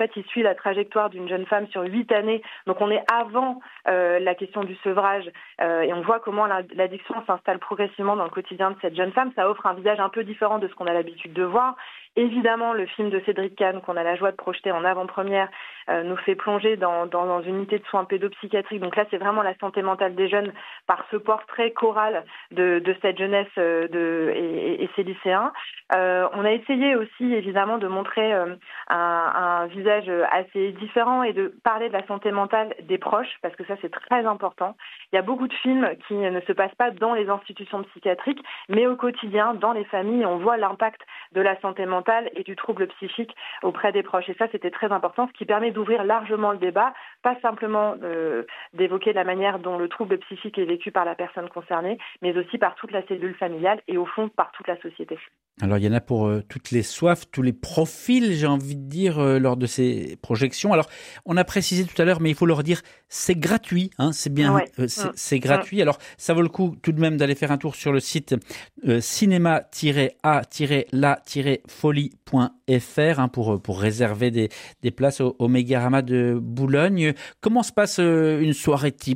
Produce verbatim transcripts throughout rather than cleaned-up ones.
En fait, il suit la trajectoire d'une jeune femme sur huit années. Donc, on est avant euh, la question du sevrage euh, et on voit comment la, l'addiction s'installe progressivement dans le quotidien de cette jeune femme. Ça offre un visage un peu différent de ce qu'on a l'habitude de voir. Évidemment, le film de Cédric Kahn, qu'on a la joie de projeter en avant-première, euh, nous fait plonger dans, dans, dans une unité de soins pédopsychiatriques. Donc là, c'est vraiment la santé mentale des jeunes par ce portrait choral de, de cette jeunesse euh, de, et, et ces lycéens. Euh, on a essayé aussi, évidemment, de montrer euh, un, un visage assez différent et de parler de la santé mentale des proches, parce que ça, c'est très important. Il y a beaucoup de films qui ne se passent pas dans les institutions psychiatriques, mais au quotidien, dans les familles, on voit l'impact de la santé mentale et du trouble psychique auprès des proches. Et ça, c'était très important, ce qui permet d'ouvrir largement le débat, pas simplement euh, d'évoquer la manière dont le trouble psychique est vécu par la personne concernée, mais aussi par toute la cellule familiale et au fond, par toute la société. Alors, il y en a pour euh, toutes les soifs, tous les profils, j'ai envie de dire, euh, lors de ces projections. Alors, on a précisé tout à l'heure, mais il faut leur dire, c'est gratuit, hein, c'est bien, ouais. euh, c'est, c'est gratuit. Ouais. Alors, ça vaut le coup tout de même d'aller faire un tour sur le site euh, cinéma tiret a tiret la tiret folie point f r hein, pour, pour réserver des, des places au, au Mégarama de Boulogne. Comment se passe euh, une soirée type ?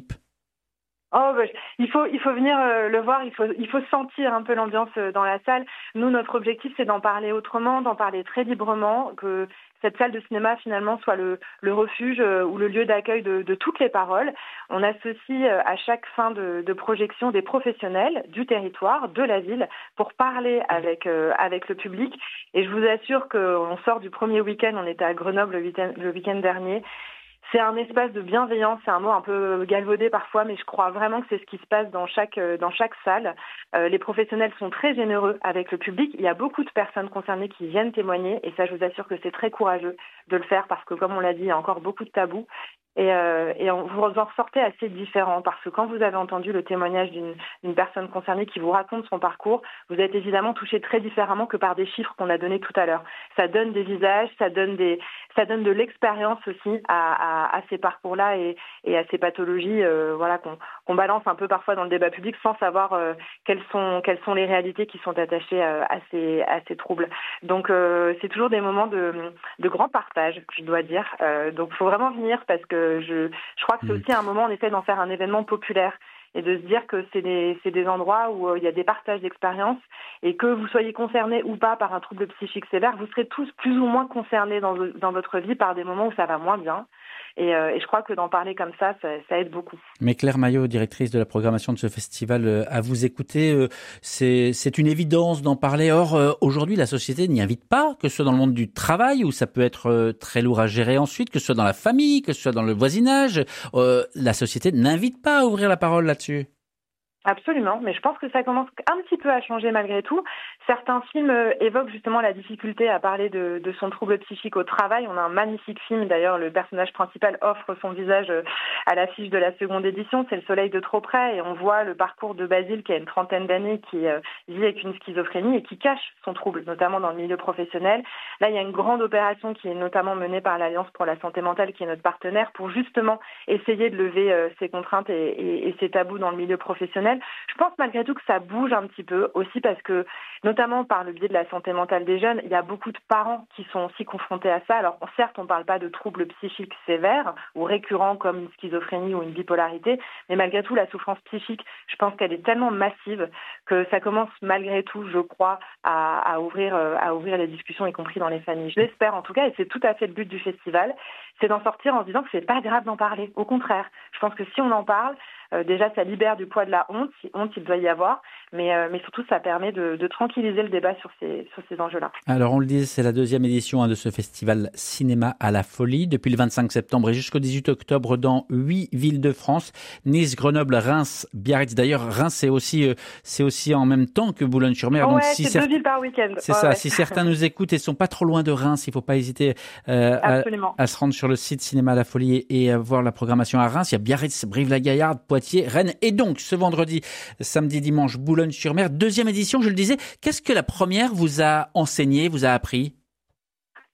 Oh, bah, il faut il faut venir euh, le voir, il faut il faut sentir un peu l'ambiance euh, dans la salle. Nous, notre objectif, c'est d'en parler autrement, d'en parler très librement, que cette salle de cinéma finalement soit le, le refuge euh, ou le lieu d'accueil de, de toutes les paroles. On associe euh, à chaque fin de, de projection des professionnels du territoire, de la ville, pour parler avec euh, avec le public. Et je vous assure qu'on sort du premier week-end, on était à Grenoble le week-end, le week-end dernier. C'est un espace de bienveillance, c'est un mot un peu galvaudé parfois, mais je crois vraiment que c'est ce qui se passe dans chaque dans chaque salle. Euh, les professionnels sont très généreux avec le public. Il y a beaucoup de personnes concernées qui viennent témoigner, et ça, je vous assure que c'est très courageux de le faire parce que, comme on l'a dit, il y a encore beaucoup de tabous. Et, euh, et on, vous en ressortez assez différent parce que quand vous avez entendu le témoignage d'une, d'une personne concernée qui vous raconte son parcours, vous êtes évidemment touché très différemment que par des chiffres qu'on a donnés tout à l'heure. Ça donne des visages, ça donne des, ça donne de l'expérience aussi à, à, à ces parcours-là et, et à ces pathologies, euh, voilà, qu'on, qu'on balance un peu parfois dans le débat public sans savoir euh, quelles sont, quelles sont les réalités qui sont attachées euh, à ces, à ces troubles. Donc euh, c'est toujours des moments de, de grand partage, je dois dire. Euh, donc il faut vraiment venir parce que Je, je crois que c'est aussi un moment, on essaie d'en faire un événement populaire et de se dire que c'est des, c'est des endroits où euh, il y a des partages d'expériences et que vous soyez concernés ou pas par un trouble psychique sévère, vous serez tous plus ou moins concernés dans, dans votre vie par des moments où ça va moins bien. Et, euh, et je crois que d'en parler comme ça, ça, ça aide beaucoup. Mais Claire Maillot, directrice de la programmation de ce festival, euh, à vous écouter, euh, c'est, c'est une évidence d'en parler. Or, euh, aujourd'hui, la société n'y invite pas, que ce soit dans le monde du travail, où ça peut être euh, très lourd à gérer ensuite, que ce soit dans la famille, que ce soit dans le voisinage. Euh, la société n'invite pas à ouvrir la parole là-dessus. Absolument, mais je pense que ça commence un petit peu à changer malgré tout. Certains films évoquent justement la difficulté à parler de, de son trouble psychique au travail. On a un magnifique film, d'ailleurs, le personnage principal offre son visage à l'affiche de la seconde édition, c'est Le Soleil de trop près, et on voit le parcours de Basile qui a une trentaine d'années, qui euh, vit avec une schizophrénie et qui cache son trouble, notamment dans le milieu professionnel. Là, il y a une grande opération qui est notamment menée par l'Alliance pour la santé mentale, qui est notre partenaire, pour justement essayer de lever euh, ces contraintes et, et, et ces tabous dans le milieu professionnel. Je pense malgré tout que ça bouge un petit peu aussi parce que, notamment par le biais de la santé mentale des jeunes, il y a beaucoup de parents qui sont aussi confrontés à ça. Alors certes, on ne parle pas de troubles psychiques sévères ou récurrents comme une schizophrénie ou une bipolarité, mais malgré tout, la souffrance psychique, je pense qu'elle est tellement massive que ça commence malgré tout, je crois, à, à, ouvrir, à ouvrir les discussions, y compris dans les familles. Je l'espère en tout cas, et c'est tout à fait le but du festival, c'est d'en sortir en se disant que c'est pas grave d'en parler. Au contraire, je pense que si on en parle, Euh, déjà, ça libère du poids de la honte, si honte il doit y avoir, mais, euh, mais surtout, ça permet de, de tranquilliser le débat sur ces, sur ces enjeux-là. Alors, on le dit, c'est la deuxième édition hein, de ce festival Cinéma à la Folie, depuis le vingt-cinq septembre et jusqu'au dix-huit octobre dans huit villes de France, Nice, Grenoble, Reims, Biarritz. D'ailleurs, Reims, c'est aussi, euh, c'est aussi en même temps que Boulogne-sur-Mer. Ouais, donc, si c'est certes... deux villes par week-end. C'est ouais, ça. Ouais. Si certains nous écoutent et sont pas trop loin de Reims, il faut pas hésiter euh, à, à se rendre sur le site Cinéma à la Folie et, et à voir la programmation à Reims. Il y a Biarritz, Brive-la-Gaillarde, Poitiers, Rennes et donc ce vendredi, samedi, dimanche, Boulogne-sur-Mer. Deuxième édition, je le disais. Qu'est-ce que la première vous a enseigné, vous a appris ?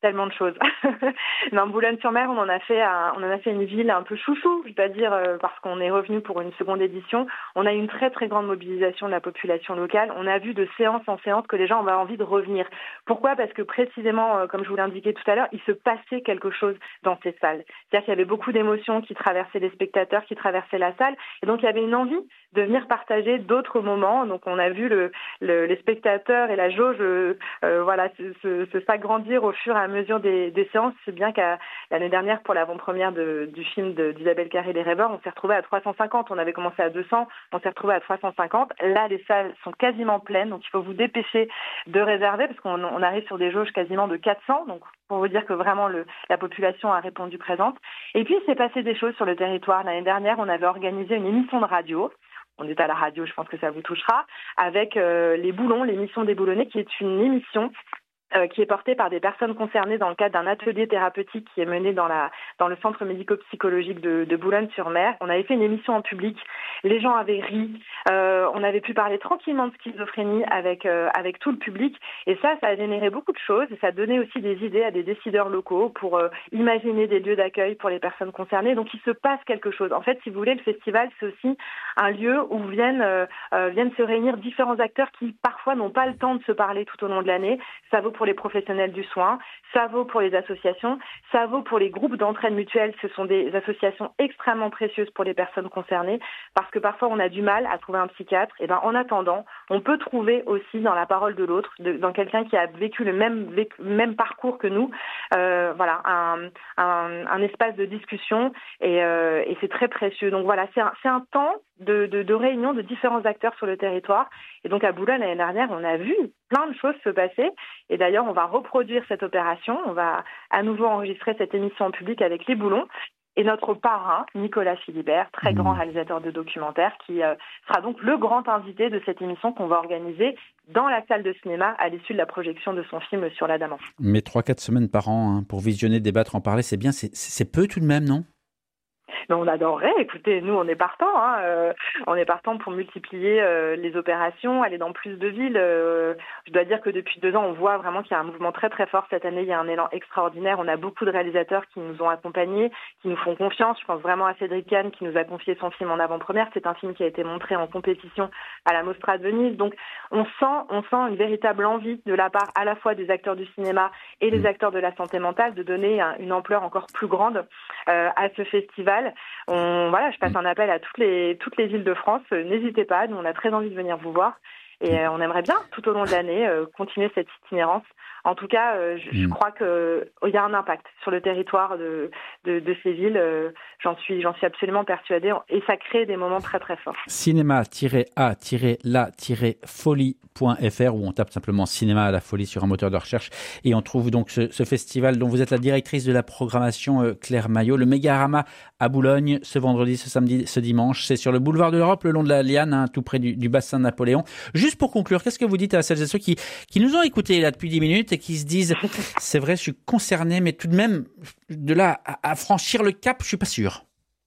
tellement de choses. Dans Boulogne-sur-Mer, on en a fait, un, on en a fait une ville un peu chouchou, je dois dire, euh, parce qu'on est revenu pour une seconde édition. On a eu une très très grande mobilisation de la population locale. On a vu de séance en séance que les gens avaient envie de revenir. Pourquoi ? Parce que précisément, euh, comme je vous l'indiquais tout à l'heure, il se passait quelque chose dans ces salles. C'est-à-dire qu'il y avait beaucoup d'émotions qui traversaient les spectateurs, qui traversaient la salle, et donc il y avait une envie de venir partager d'autres moments. Donc on a vu le, le, les spectateurs et la jauge, euh, voilà, se, se, se s'agrandir au fur et à mesure des, des séances. C'est bien qu'à l'année dernière, pour l'avant-première de, du film de, d'Isabelle Carré, Les Rêveurs, on s'est retrouvé à trois cent cinquante. On avait commencé à deux cents, on s'est retrouvé à trois cent cinquante. Là, les salles sont quasiment pleines, donc il faut vous dépêcher de réserver parce qu'on on arrive sur des jauges quasiment de quatre cents. Donc pour vous dire que vraiment le, la population a répondu présente. Et puis il s'est passé des choses sur le territoire. L'année dernière, on avait organisé une émission de radio. On est à la radio, je pense que ça vous touchera, avec euh, Les Boulons, l'émission des Boulonnais, qui est une émission Euh, qui est portée par des personnes concernées dans le cadre d'un atelier thérapeutique qui est mené dans, la, dans le centre médico-psychologique de, de Boulogne-sur-Mer. On avait fait une émission en public, les gens avaient ri, euh, on avait pu parler tranquillement de schizophrénie avec, euh, avec tout le public, et ça, ça a généré beaucoup de choses, et ça donnait aussi des idées à des décideurs locaux pour euh, imaginer des lieux d'accueil pour les personnes concernées. Donc il se passe quelque chose. En fait, si vous voulez, le festival, c'est aussi un lieu où viennent, euh, euh, viennent se réunir différents acteurs qui parfois n'ont pas le temps de se parler tout au long de l'année. Ça vaut pour pour les professionnels du soin, ça vaut pour les associations, ça vaut pour les groupes d'entraide mutuelle. Ce sont des associations extrêmement précieuses pour les personnes concernées parce que parfois on a du mal à trouver un psychiatre. Et ben en attendant, on peut trouver aussi dans la parole de l'autre, de, dans quelqu'un qui a vécu le même, vécu, même parcours que nous, euh, voilà, un, un, un espace de discussion et, euh, et c'est très précieux. Donc voilà, c'est un, c'est un temps de, de, de réunion de différents acteurs sur le territoire. Et donc à Boulogne l'année dernière, on a vu plein de choses se passer. Et d'ailleurs, on va reproduire cette opération. On va à nouveau enregistrer cette émission en public avec Les Boulons. Et notre parrain, Nicolas Philibert, très grand réalisateur de documentaires, qui euh, sera donc le grand invité de cette émission qu'on va organiser dans la salle de cinéma à l'issue de la projection de son film sur la Dame. Mais trois quatre semaines par an hein, pour visionner, débattre, en parler, c'est bien. C'est, c'est peu tout de même, non ? Mais on adorerait. Écoutez, nous, on est partant. Hein, euh, on est partant pour multiplier euh, les opérations, aller dans plus de villes. Euh, je dois dire que depuis deux ans, on voit vraiment qu'il y a un mouvement très très fort. Cette année, il y a un élan extraordinaire. On a beaucoup de réalisateurs qui nous ont accompagnés, qui nous font confiance. Je pense vraiment à Cédric Kahn qui nous a confié son film en avant-première. C'est un film qui a été montré en compétition à la Mostra de Venise. Donc, on sent, on sent une véritable envie de la part à la fois des acteurs du cinéma et des acteurs de la santé mentale de donner un, une ampleur encore plus grande euh, à ce festival. On, voilà, je passe un appel à toutes les, toutes les villes de France. N'hésitez pas, nous on a très envie de venir vous voir et euh, on aimerait bien tout au long de l'année euh, continuer cette itinérance. En tout cas, euh, je, je crois qu'il euh, y a un impact sur le territoire de, de, de ces villes. Euh, j'en suis, j'en suis absolument persuadée et ça crée des moments très très forts. cinéma a la folie point f r où on tape simplement cinéma à la folie sur un moteur de recherche et on trouve donc ce, ce festival dont vous êtes la directrice de la programmation euh, Claire Maillot, le Mégarama à Boulogne ce vendredi, ce samedi, ce dimanche. C'est sur le boulevard de l'Europe, le long de la Liane, hein, tout près du, du bassin de Napoléon. Juste pour conclure, qu'est-ce que vous dites à celles et ceux qui, qui nous ont écoutés là depuis dix minutes et qui se disent c'est vrai, je suis concerné, mais tout de même de là à, à franchir le cap, je suis pas sûr.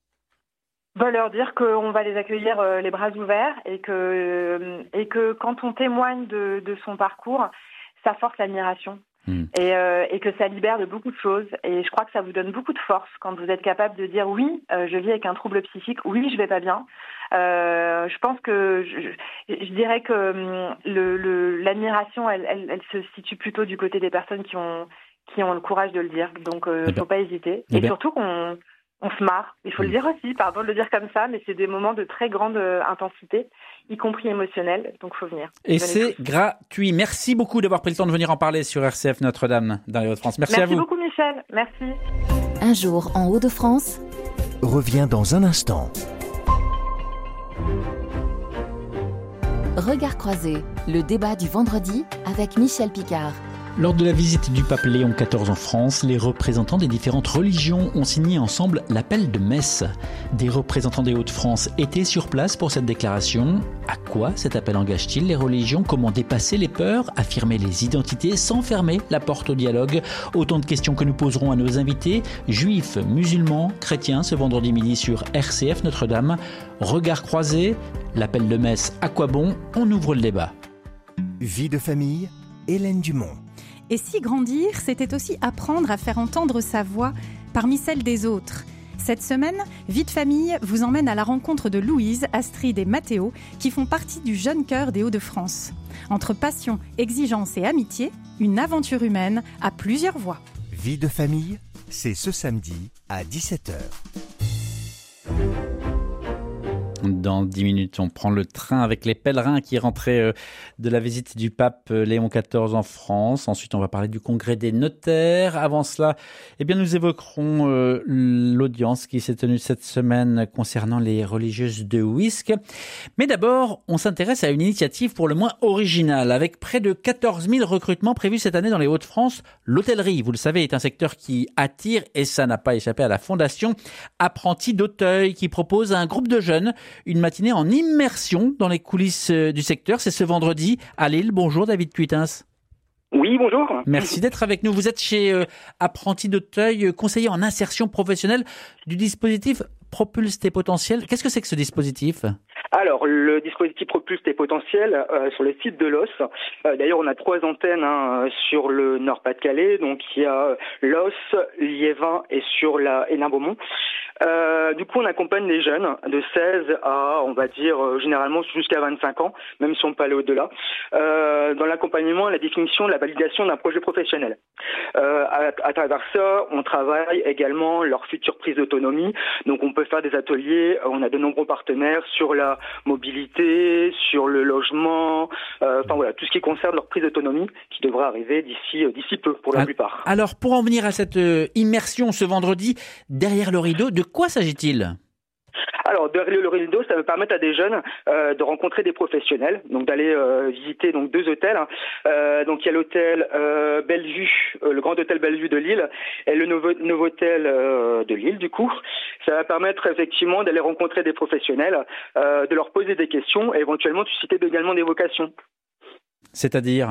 Va leur dire qu'on va les accueillir euh, les bras ouverts et que, euh, et que quand on témoigne de, de son parcours, ça force l'admiration mmh. et, euh, et que ça libère de beaucoup de choses. Et je crois que ça vous donne beaucoup de force quand vous êtes capable de dire oui, euh, je vis avec un trouble psychique, oui, je vais pas bien. Euh, je pense que je, je dirais que le, le, l'admiration, elle, elle, elle se situe plutôt du côté des personnes qui ont, qui ont le courage de le dire. Donc, euh, il faut pas hésiter. Et, et surtout qu'on On se marre, il faut le dire aussi, pardon de le dire comme ça, mais c'est des moments de très grande euh, intensité, y compris émotionnelle, donc il faut venir. Et Venez c'est tous. gratuit. Merci beaucoup d'avoir pris le temps de venir en parler sur R C F Notre-Dame dans les Hauts-de-France. Merci, Merci à vous. Merci beaucoup Michel, merci. Un jour en Hauts-de-France revient dans un instant. Regard croisé, le débat du vendredi avec Michel Picard. Lors de la visite du pape Léon quatorze en France, les représentants des différentes religions ont signé ensemble l'appel de Metz. Des représentants des Hauts-de-France étaient sur place pour cette déclaration. À quoi cet appel engage-t-il les religions ? Comment dépasser les peurs ? Affirmer les identités sans fermer la porte au dialogue ? Autant de questions que nous poserons à nos invités, juifs, musulmans, chrétiens, ce vendredi midi sur R C F Notre-Dame. Regard croisé, l'appel de Metz, à quoi bon ? On ouvre le débat. Vie de famille, Hélène Dumont. Et si grandir, c'était aussi apprendre à faire entendre sa voix parmi celles des autres. Cette semaine, Vie de famille vous emmène à la rencontre de Louise, Astrid et Mathéo, qui font partie du Jeune Cœur des Hauts-de-France. Entre passion, exigence et amitié, une aventure humaine à plusieurs voix. Vie de famille, c'est ce samedi à dix-sept heures. Dans dix minutes, on prend le train avec les pèlerins qui rentraient de la visite du pape Léon quatorze en France. Ensuite, on va parler du congrès des notaires. Avant cela, eh bien, nous évoquerons euh, l'audience qui s'est tenue cette semaine concernant les religieuses de Wisques. Mais d'abord, on s'intéresse à une initiative pour le moins originale. Avec près de quatorze mille recrutements prévus cette année dans les Hauts-de-France, l'hôtellerie, vous le savez, est un secteur qui attire, et ça n'a pas échappé à la fondation Apprentis d'Auteuil, qui propose à un groupe de jeunes une matinée en immersion dans les coulisses du secteur. C'est ce vendredi à Lille. Bonjour David Cuitens. Oui, bonjour. Merci d'être avec nous. Vous êtes chez euh, Apprentis d'Auteuil, conseiller en insertion professionnelle du dispositif Propulse tes potentiels. Qu'est-ce que c'est que ce dispositif ? Alors, le dispositif Propulse tes potentiels euh, sur le site de Los. Euh, d'ailleurs, on a trois antennes hein, sur le Nord-Pas-de-Calais. Donc, il y a Los, Liévin et sur la Hénin-Beaumont. Euh, du coup, on accompagne les jeunes de seize à, on va dire, euh, généralement jusqu'à vingt-cinq ans, même si on peut aller au-delà, euh, dans l'accompagnement, la définition, la validation d'un projet professionnel. Euh, à, à travers ça, on travaille également leur future prise d'autonomie. Donc, on peut faire des ateliers. On a de nombreux partenaires sur la mobilité, sur le logement, euh, enfin voilà, tout ce qui concerne leur prise d'autonomie qui devrait arriver d'ici, euh, d'ici peu pour la alors, plupart. Alors, pour en venir à cette euh, immersion ce vendredi, derrière le rideau, de quoi s'agit-il ? Alors, derrière le rideau, ça va permettre à des jeunes euh, de rencontrer des professionnels, donc d'aller euh, visiter donc deux hôtels. Hein. Euh, donc il y a l'hôtel euh, Bellevue, euh, le grand hôtel Bellevue de Lille, et le nouveau Novotel euh, de Lille. Du coup, ça va permettre effectivement d'aller rencontrer des professionnels, euh, de leur poser des questions et éventuellement de susciter également des vocations. C'est-à-dire ?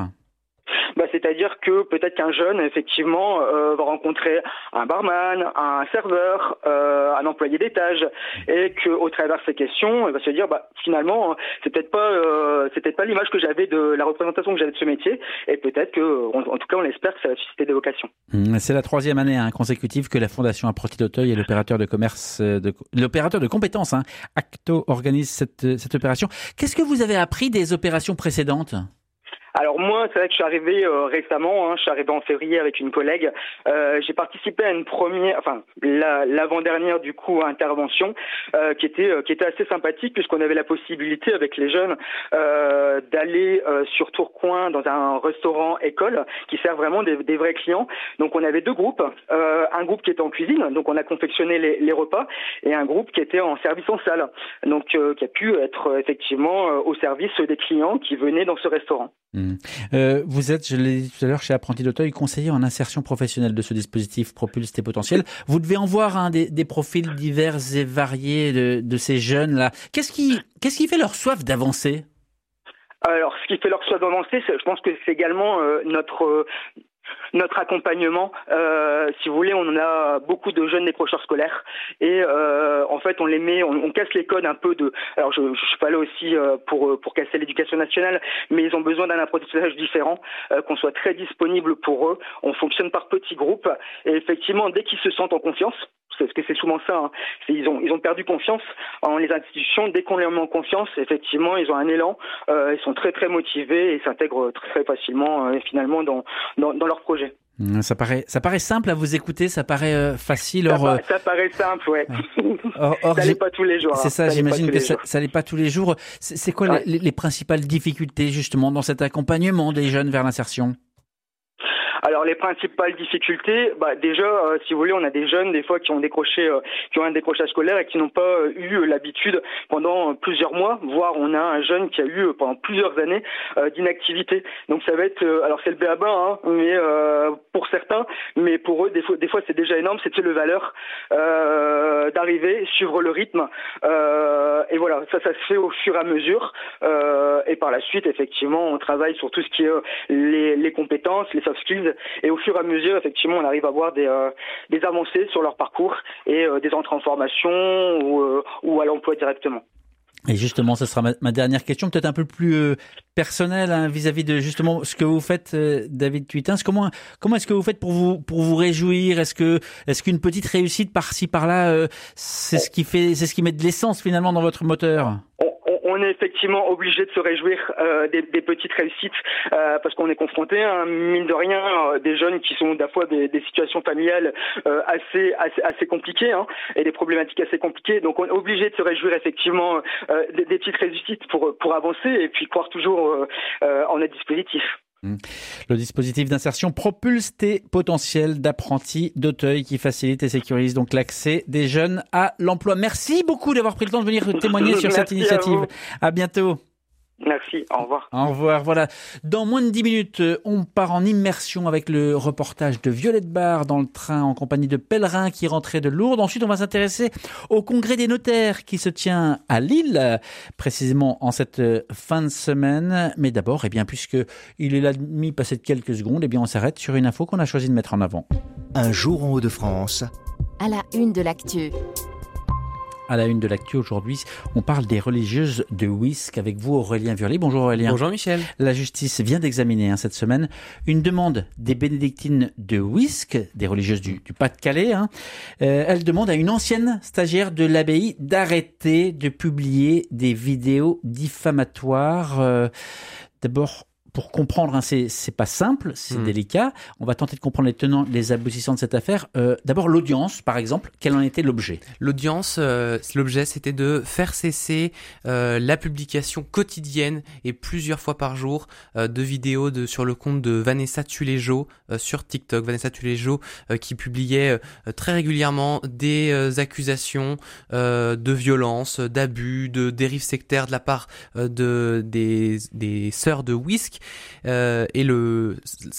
Bah, c'est-à-dire que peut-être qu'un jeune, effectivement, euh, va rencontrer un barman, un serveur, euh, un employé d'étage, et qu'au travers de ces questions, il va se dire, bah, finalement, c'est peut-être pas, euh, c'est peut-être pas l'image que j'avais de la représentation que j'avais de ce métier, et peut-être que, en, en tout cas, on espère que ça va susciter des vocations. C'est la troisième année hein, consécutive que la Fondation Apprentis d'Auteuil et l'opérateur de commerce, de, l'opérateur de compétences, hein, Acto, organise cette, cette opération. Qu'est-ce que vous avez appris des opérations précédentes ? Alors moi, c'est vrai que je suis arrivé euh, récemment, hein, je suis arrivé en février avec une collègue. Euh, j'ai participé à une première, enfin la, l'avant-dernière du coup intervention euh, qui était euh, qui était assez sympathique puisqu'on avait la possibilité avec les jeunes euh, d'aller euh, sur Tourcoing dans un restaurant école qui sert vraiment des, des vrais clients. Donc on avait deux groupes, euh, un groupe qui était en cuisine, donc on a confectionné les, les repas, et un groupe qui était en service en salle, donc euh, qui a pu être euh, effectivement euh, au service des clients qui venaient dans ce restaurant. Mmh. Euh, vous êtes, je l'ai dit tout à l'heure, chez Apprentis d'Auteuil, conseiller en insertion professionnelle de ce dispositif Propulse tes potentiels. Vous devez en voir hein, des, des profils divers et variés de, de ces jeunes-là. Qu'est-ce qui, qu'est-ce qui fait leur soif d'avancer ? Alors, ce qui fait leur soif d'avancer, je pense que c'est également euh, notre... Euh, Notre accompagnement, euh, si vous voulez, on a beaucoup de jeunes décrocheurs scolaires et euh, en fait on les met, on, on casse les codes un peu de. Alors je, je suis pas là aussi euh, pour pour casser l'éducation nationale, mais ils ont besoin d'un apprentissage différent, euh, qu'on soit très disponible pour eux. On fonctionne par petits groupes et effectivement dès qu'ils se sentent en confiance. Parce que c'est souvent ça, hein. C'est, ils ont ils ont perdu confiance en les institutions. Dès qu'on les met en confiance, effectivement, ils ont un élan. Euh, ils sont très très motivés et s'intègrent très, très facilement euh, finalement dans, dans dans leur projet. Ça paraît ça paraît simple à vous écouter, ça paraît euh, facile. Ça, or, par, ça paraît simple, ouais. Or, or, ça l'est pas tous les jours. C'est hein. ça, ça j'imagine que ça, jours. ça l'est pas tous les jours. C'est, c'est quoi ouais. les, les principales difficultés justement dans cet accompagnement des jeunes vers l'insertion ? Alors les principales difficultés, bah déjà, euh, si vous voulez, on a des jeunes des fois qui ont décroché, euh, qui ont un décrochage scolaire et qui n'ont pas euh, eu l'habitude pendant euh, plusieurs mois, voire on a un jeune qui a eu euh, pendant plusieurs années euh, d'inactivité. Donc ça va être, euh, alors c'est le b.a.-ba, hein, mais euh, pour certains, mais pour eux des fois, des fois c'est déjà énorme, c'est de se lever à l'heure, euh, d'arriver, suivre le rythme, euh, et voilà, ça ça se fait au fur et à mesure, euh, et par la suite effectivement on travaille sur tout ce qui est euh, les, les compétences, les soft skills. Et au fur et à mesure, effectivement, on arrive à voir des, euh, des avancées sur leur parcours et euh, des entrées en formation ou, euh, ou à l'emploi directement. Et justement, ce sera ma, ma dernière question, peut-être un peu plus euh, personnelle hein, vis-à-vis de justement ce que vous faites, euh, David Tuitens. Comment comment est-ce que vous faites pour vous pour vous réjouir? Est-ce que est-ce qu'une petite réussite par-ci par-là, euh, c'est ce qui fait, c'est ce qui met de l'essence finalement dans votre moteur? On est effectivement obligé de se réjouir euh, des, des petites réussites euh, parce qu'on est confronté, hein, mine de rien, euh, des jeunes qui sont d'affois des, des situations familiales euh, assez, assez assez compliquées hein, et des problématiques assez compliquées. Donc on est obligé de se réjouir effectivement euh, des, des petites réussites pour pour avancer et puis croire toujours euh, euh, en notre dispositif. Le dispositif d'insertion propulse tes potentiels d'apprentis d'Auteuil qui facilite et sécurise donc l'accès des jeunes à l'emploi. Merci beaucoup d'avoir pris le temps de venir témoigner sur cette initiative. À, à bientôt. Merci, au revoir. Au revoir, voilà. Dans moins de dix minutes, on part en immersion avec le reportage de Violette Barre dans le train en compagnie de pèlerins qui rentraient de Lourdes. Ensuite, on va s'intéresser au congrès des notaires qui se tient à Lille, précisément en cette fin de semaine. Mais d'abord, eh bien, puisque il est là demi passé de quelques secondes, eh bien, on s'arrête sur une info qu'on a choisi de mettre en avant. Un jour en Hauts-de-France. À la une de l'actu. À la une de l'actu aujourd'hui, on parle des religieuses de Wisc avec vous, Aurélien Vurly. Bonjour Aurélien. Bonjour Michel. La justice vient d'examiner hein, cette semaine une demande des bénédictines de Wisc, des religieuses du, du Pas-de-Calais. Hein. Euh, elle demande à une ancienne stagiaire de l'abbaye d'arrêter de publier des vidéos diffamatoires. Euh, d'abord, pour comprendre, hein, c'est, c'est pas simple, c'est mmh. délicat. On va tenter de comprendre les tenants, les aboutissants de cette affaire. Euh, d'abord, l'audience, par exemple, quel en était l'objet? L'audience, euh, l'objet, c'était de faire cesser euh, la publication quotidienne et plusieurs fois par jour euh, de vidéos de, sur le compte de Vanessa Tuléjo euh, sur TikTok. Vanessa Tuléjo euh, qui publiait euh, très régulièrement des euh, accusations euh, de violence, d'abus, de dérives sectaires de la part euh, de des, des sœurs de Wisc. Euh, et le,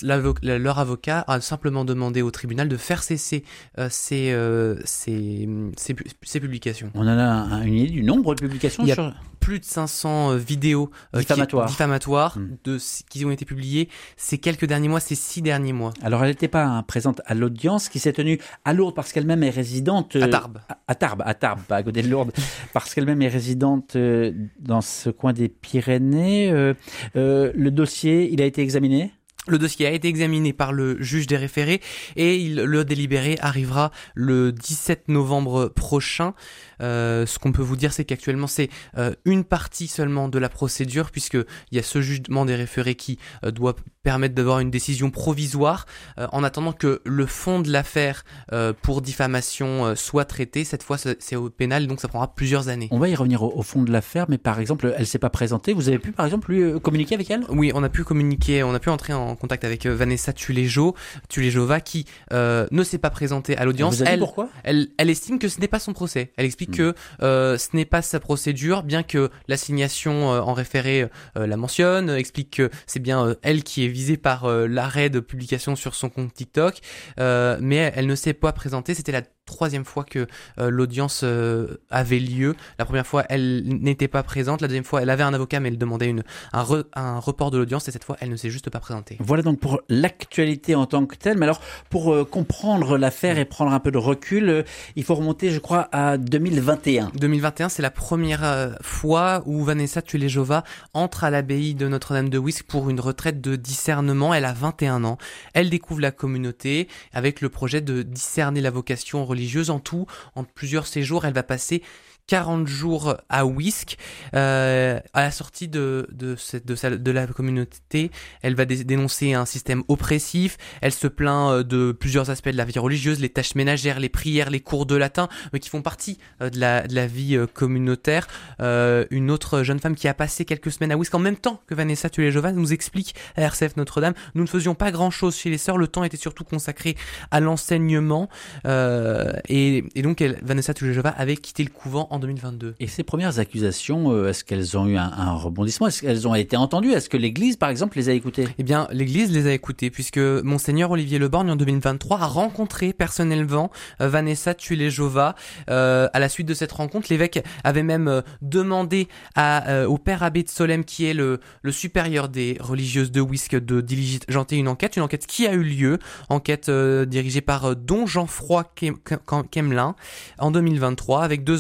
leur avocat a simplement demandé au tribunal de faire cesser euh, ces, euh, ces, ces, ces publications. On en a un, une idée du nombre de publications? Il y a sur... plus de cinq cents euh, vidéos euh, diffamatoires, qui, diffamatoires mmh. de, qui ont été publiées ces quelques derniers mois, ces six derniers mois. Alors elle n'était pas hein, présente à l'audience qui s'est tenue à Lourdes parce qu'elle-même est résidente... Euh, à Tarbes. À, à Tarbes, à Tarbes, pas à côté de Lourdes, parce qu'elle-même est résidente euh, dans ce coin des Pyrénées. Euh, euh, le dossier, il a été examiné ? Le dossier a été examiné par le juge des référés et il, le délibéré arrivera le dix-sept novembre prochain. Euh, ce qu'on peut vous dire, c'est qu'actuellement, c'est euh, une partie seulement de la procédure, puisqu'il y a ce jugement des référés qui euh, doit permettre d'avoir une décision provisoire, euh, en attendant que le fond de l'affaire euh, pour diffamation euh, soit traité. Cette fois, c'est au pénal, donc ça prendra plusieurs années. On va y revenir au, au fond de l'affaire, mais par exemple, elle s'est pas présentée. Vous avez pu, par exemple, lui communiquer avec elle ? Oui, on a pu communiquer, on a pu entrer en contact avec Vanessa Tuléjo, Tulejova, qui euh, ne s'est pas présentée à l'audience. Vous avez elle, dit pourquoi ? elle, elle estime que ce n'est pas son procès. Elle explique mmh. que euh, ce n'est pas sa procédure, bien que l'assignation euh, en référé euh, la mentionne, explique que c'est bien euh, elle qui est visée par euh, l'arrêt de publication sur son compte TikTok, euh, mais elle ne s'est pas présentée. C'était la troisième fois que euh, l'audience euh, avait lieu. La première fois, elle n'était pas présente. La deuxième fois, elle avait un avocat, mais elle demandait une, un, re, un report de l'audience. Et cette fois, elle ne s'est juste pas présentée. Voilà donc pour l'actualité en tant que telle. Mais alors, pour euh, comprendre l'affaire et prendre un peu de recul, euh, il faut remonter, je crois, à deux mille vingt et un. deux mille vingt et un, c'est la première euh, fois où Vanessa Tulejova entre à l'abbaye de Notre-Dame de Wisc pour une retraite de discernement. Elle a vingt et un ans. Elle découvre la communauté avec le projet de discerner la vocation religieuse. En tout, en plusieurs séjours, elle va passer quarante jours à Wisc. Euh, à la sortie de, de, cette, de, sa, de la communauté, elle va dé- dénoncer un système oppressif. Elle se plaint de plusieurs aspects de la vie religieuse, les tâches ménagères, les prières, les cours de latin, mais qui font partie de la, de la vie communautaire. Euh, une autre jeune femme qui a passé quelques semaines à Wisc en même temps que Vanessa Tulejova nous explique à R C F Notre-Dame: nous ne faisions pas grand-chose chez les sœurs, le temps était surtout consacré à l'enseignement. Euh, et, et donc, elle, Vanessa Tulejova avait quitté le couvent en deux mille vingt-deux. Et ces premières accusations, est-ce qu'elles ont eu un, un rebondissement? Est-ce qu'elles ont été entendues? Est-ce que l'Église, par exemple, les a écoutées? Eh bien, l'Église les a écoutées, puisque Monseigneur Olivier Leborgne, en deux mille vingt-trois, a rencontré personnellement euh, Vanessa Tulejova. Euh, à la suite de cette rencontre, l'évêque avait même euh, demandé à, euh, au père abbé de Solesmes, qui est le, le supérieur des religieuses de Wisc, de diligenter une enquête, une enquête qui a eu lieu, enquête euh, dirigée par euh, Don Jean-Froid Quemelin en deux mille vingt-trois, avec deux enquêteurs.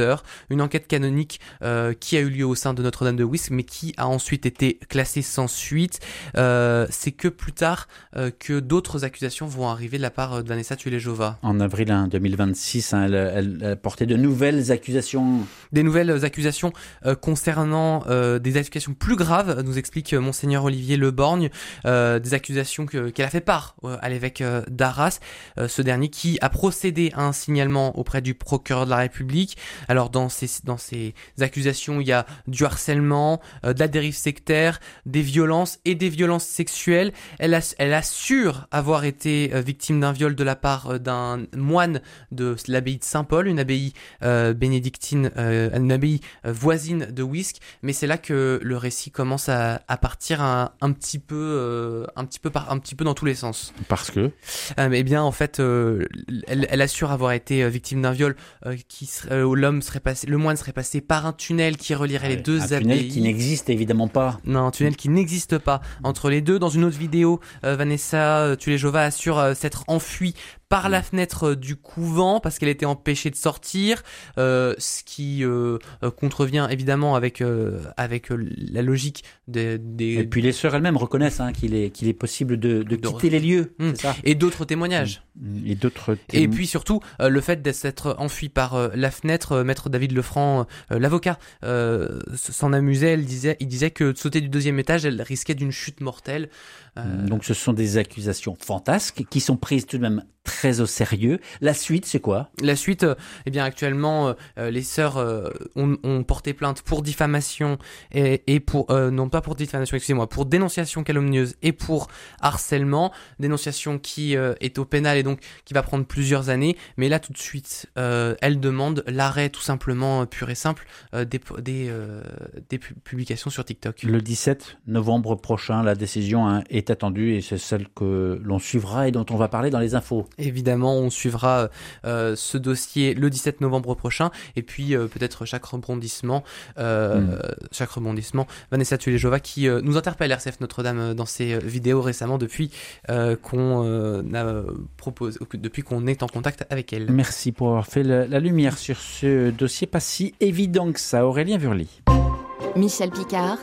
l'auteur. Une enquête canonique euh, qui a eu lieu au sein de Notre-Dame de Wisk, mais qui a ensuite été classée sans suite. Euh, c'est que plus tard euh, que d'autres accusations vont arriver de la part de Vanessa Tuilejova. En avril hein, deux mille vingt-six, hein, elle, elle, elle portait de nouvelles accusations. Des nouvelles accusations euh, concernant euh, des accusations plus graves, nous explique euh, Monseigneur Olivier Leborgne, euh, des accusations que, qu'elle a fait part euh, à l'évêque euh, d'Arras, euh, ce dernier qui a procédé à un signalement auprès du procureur de la République. Alors dans ces, dans ces accusations, il y a du harcèlement, euh, de la dérive sectaire, des violences et des violences sexuelles. Elle, a, elle assure avoir été euh, victime d'un viol de la part euh, d'un moine de l'abbaye de Saint-Paul, une abbaye euh, bénédictine, euh, une abbaye euh, voisine de Wisk. Mais c'est là que le récit commence à, à partir un, un petit peu, euh, un petit peu par, un petit peu dans tous les sens. Parce que euh, Eh bien, en fait, euh, elle, elle assure avoir été victime d'un viol euh, qui serait, euh, où l'homme serait passé, le moine serait passé par un tunnel qui relierait ouais, les deux un abbayes. Un tunnel qui n'existe évidemment pas. Non, un tunnel qui n'existe pas entre les deux. Dans une autre vidéo, euh, Vanessa Tuilejova assure euh, s'être enfuie par la fenêtre du couvent parce qu'elle était empêchée de sortir, euh, ce qui euh, contrevient évidemment avec euh, avec la logique des, des... Et puis les sœurs elles-mêmes reconnaissent hein, qu'il est qu'il est possible de, de quitter de... les lieux. Mmh. C'est ça. Et d'autres témoignages. Et d'autres. Témo... Et puis surtout euh, le fait d'être enfui par euh, la fenêtre, euh, maître David Lefranc, euh, l'avocat, euh, s'en amusait. Elle disait, il disait que de sauter du deuxième étage, elle risquait d'une chute mortelle. Euh... Donc ce sont des accusations fantasques qui sont prises tout de même très au sérieux. La suite, c'est quoi ? La suite, euh, eh bien actuellement, euh, les sœurs euh, ont, ont porté plainte pour diffamation et, et pour euh, non pas pour diffamation, excusez-moi, pour dénonciation calomnieuse et pour harcèlement. Dénonciation qui euh, est au pénal et donc qui va prendre plusieurs années. Mais là, tout de suite, euh, elle demande l'arrêt tout simplement pur et simple euh, des des, euh, des publications sur TikTok. Le dix-sept novembre prochain, la décision hein, est attendue et c'est celle que l'on suivra et dont on va parler dans les infos. Évidemment, on suivra euh, ce dossier le dix-sept novembre prochain et puis euh, peut-être chaque rebondissement, euh, mmh. chaque rebondissement. Vanessa Tuilejova qui euh, nous interpelle R C F Notre-Dame dans ses vidéos récemment depuis euh, qu'on euh, a proposé, depuis qu'on est en contact avec elle. Merci pour avoir fait la, la lumière sur ce dossier pas si évident que ça. Aurélien Wurli. Michel Picard,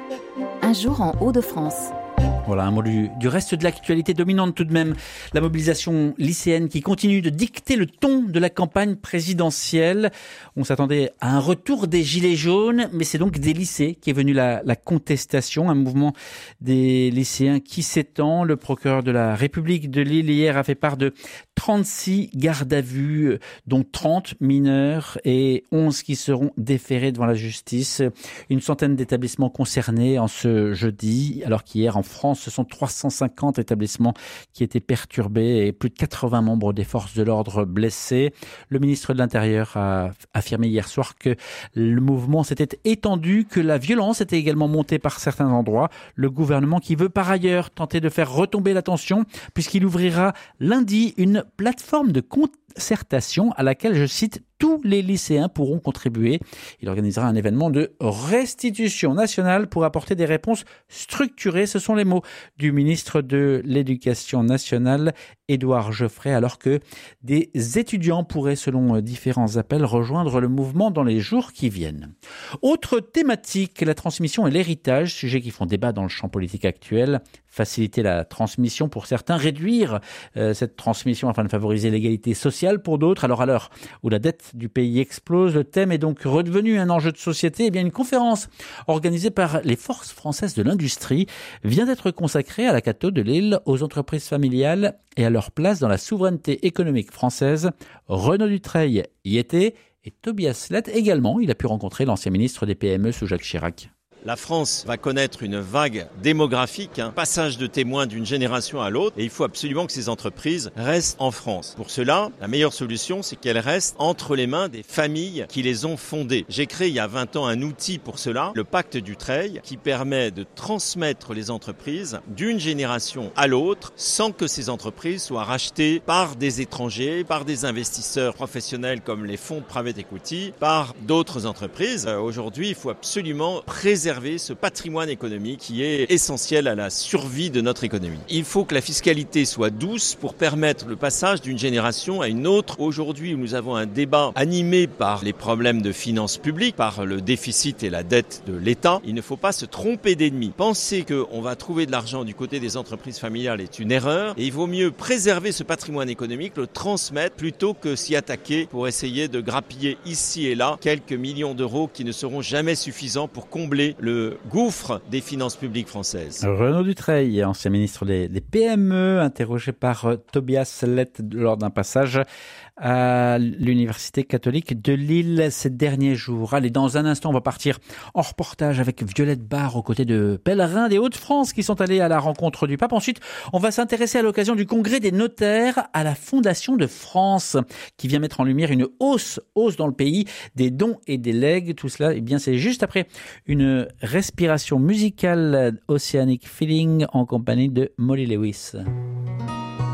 un jour en Hauts-de-France. Voilà, un mot du, du reste de l'actualité dominante tout de même. La mobilisation lycéenne qui continue de dicter le ton de la campagne présidentielle. On s'attendait à un retour des gilets jaunes, mais c'est donc des lycées qui est venu la, la contestation, un mouvement des lycéens qui s'étend. Le procureur de la République de Lille hier a fait part de trente-six gardes à vue, dont trente mineurs et onze qui seront déférés devant la justice. Une centaine d'établissements concernés en ce jeudi, alors qu'hier en France, ce sont trois cent cinquante établissements qui étaient perturbés et plus de quatre-vingts membres des forces de l'ordre blessés. Le ministre de l'Intérieur a affirmé hier soir que le mouvement s'était étendu, que la violence était également montée par certains endroits. Le gouvernement qui veut par ailleurs tenter de faire retomber la tension puisqu'il ouvrira lundi une plateforme de concertation à laquelle, je cite, tous les lycéens pourront contribuer. Il organisera un événement de restitution nationale pour apporter des réponses structurées. Ce sont les mots du ministre de l'Éducation nationale, Édouard Geoffrey, alors que des étudiants pourraient, selon différents appels, rejoindre le mouvement dans les jours qui viennent. Autre thématique, la transmission et l'héritage, sujets qui font débat dans le champ politique actuel. Faciliter la transmission pour certains, réduire euh, cette transmission afin de favoriser l'égalité sociale pour d'autres. Alors à l'heure où la dette du pays explose, le thème est donc redevenu un enjeu de société. Eh bien, une conférence organisée par les forces françaises de l'industrie vient d'être consacrée à la Cato de Lille, aux entreprises familiales et à leur place dans la souveraineté économique française. Renaud Dutreil y était et Tobias Lett également. Il a pu rencontrer l'ancien ministre des P M E sous Jacques Chirac. La France va connaître une vague démographique, un passage de témoins d'une génération à l'autre, et il faut absolument que ces entreprises restent en France. Pour cela, la meilleure solution, c'est qu'elles restent entre les mains des familles qui les ont fondées. J'ai créé il y a vingt ans un outil pour cela, le Pacte Dutreil, qui permet de transmettre les entreprises d'une génération à l'autre sans que ces entreprises soient rachetées par des étrangers, par des investisseurs professionnels comme les fonds private equity, par d'autres entreprises. Euh, aujourd'hui, il faut absolument préserver préserver ce patrimoine économique qui est essentiel à la survie de notre économie. Il faut que la fiscalité soit douce pour permettre le passage d'une génération à une autre. Aujourd'hui, nous avons un débat animé par les problèmes de finances publiques, par le déficit et la dette de l'État. Il ne faut pas se tromper d'ennemi. Penser qu'on va trouver de l'argent du côté des entreprises familiales est une erreur et il vaut mieux préserver ce patrimoine économique, le transmettre plutôt que s'y attaquer pour essayer de grappiller ici et là quelques millions d'euros qui ne seront jamais suffisants pour combler le gouffre des finances publiques françaises. Renaud Dutreil, ancien ministre des, des P M E, interrogé par euh, Tobias Lett lors d'un passage à l'Université catholique de Lille ces derniers jours. Allez, dans un instant, on va partir en reportage avec Violette Barre aux côtés de pèlerins des Hauts-de-France qui sont allés à la rencontre du pape. Ensuite, on va s'intéresser à l'occasion du congrès des notaires à la Fondation de France qui vient mettre en lumière une hausse, hausse dans le pays des dons et des legs. Tout cela, eh bien, c'est juste après une respiration musicale Oceanic Feeling en compagnie de Molly Lewis.